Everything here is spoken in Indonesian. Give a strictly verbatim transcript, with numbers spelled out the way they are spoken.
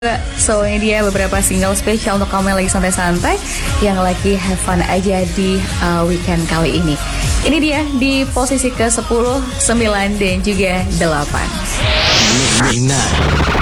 So ini dia beberapa single spesial untuk kamu yang lagi santai-santai, yang lagi have fun aja di uh, weekend kali ini. Ini dia di posisi ke sepuluh, sembilan dan juga delapan.